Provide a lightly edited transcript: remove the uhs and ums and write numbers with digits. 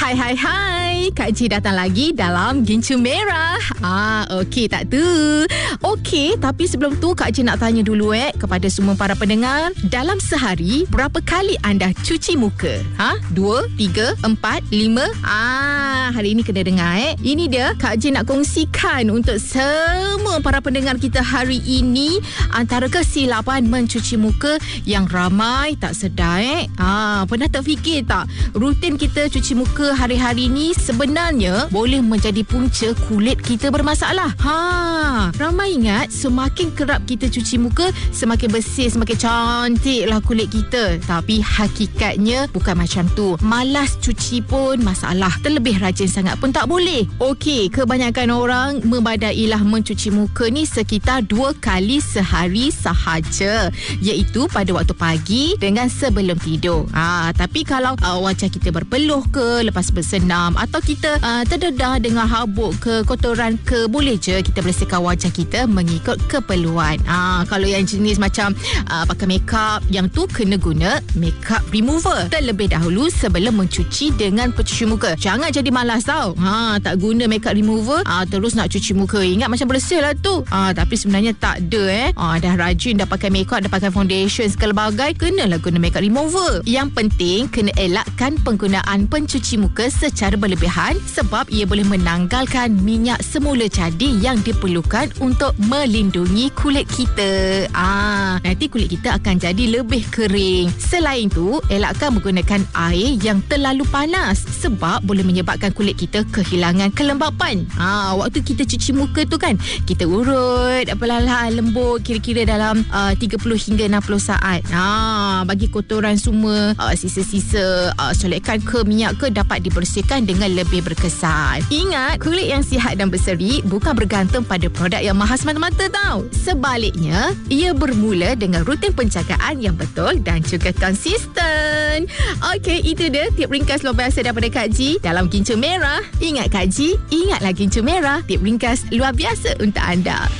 Hai. Kak Ji datang lagi dalam Gincu Merah. Okey tak tu? Okey, tapi sebelum tu Kak Ji nak tanya dulu kepada semua para pendengar. Dalam sehari, berapa kali anda cuci muka? 2, 3, 4, 5? Hari ini kena dengar Ini dia Kak Ji nak kongsikan untuk semua para pendengar kita hari ini antara kesilapan mencuci muka yang ramai tak sedar pernah terfikir tak? Rutin kita cuci muka hari-hari ni sebenarnya boleh menjadi punca kulit kita bermasalah. Ramai ingat semakin kerap kita cuci muka, semakin bersih, semakin cantiklah kulit kita. Tapi hakikatnya bukan macam tu. Malas cuci pun masalah. Terlebih rajin sangat pun tak boleh. Okey, kebanyakan orang membadailah mencuci muka ni sekitar 2 kali sehari sahaja, iaitu pada waktu pagi dengan sebelum tidur. Tapi kalau wajah kita berpeluh ke lepas bersenam, atau kita terdedah dengan habuk ke kotoran ke, boleh je kita bersihkan wajah kita mengikut keperluan. Kalau yang jenis macam pakai makeup, yang tu kena guna makeup remover terlebih dahulu sebelum mencuci dengan pencuci muka. Jangan jadi malas tau. Tak guna makeup remover terus nak cuci muka. Ingat macam bersih lah tu. Tapi sebenarnya tak ada dah rajin, dah pakai makeup, dah pakai foundation segala bagai, kenalah guna makeup remover. Yang penting kena elakkan penggunaan pencuci muka secara berlebihan sebab ia boleh menanggalkan minyak semula jadi yang diperlukan untuk melindungi kulit kita. Nanti kulit kita akan jadi lebih kering. Selain tu, elakkan menggunakan air yang terlalu panas sebab boleh menyebabkan kulit kita kehilangan kelembapan. Waktu kita cuci muka tu kan, kita urut perlahan lembut kira-kira dalam 30 hingga 60 saat. Bagi kotoran semua, sisa-sisa solekan ke minyak ke dapat dibersihkan dengan lebih berkesan. Ingat, kulit yang sihat dan berseri bukan bergantung pada produk yang mahal semata-mata tau. Sebaliknya, ia bermula dengan rutin penjagaan yang betul dan juga konsisten. Okey, itu dia tip ringkas luar biasa daripada Kak Ji dalam Gincu Merah. Ingat Kak Ji, ingatlah Gincu Merah, tip ringkas luar biasa untuk anda.